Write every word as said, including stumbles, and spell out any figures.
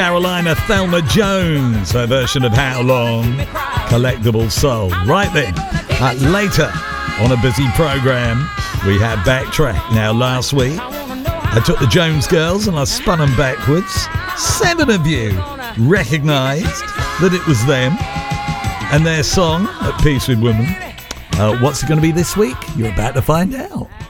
Carolina Thelma Jones, her version of How Long, Collectible Soul. Right then, uh, later on a busy program, we had Backtrack. Now, last week, I took the Jones Girls and I spun them backwards. Seven of you recognised that it was them and their song, At Peace with Women. Uh, what's it going to be this week? You're about to find out.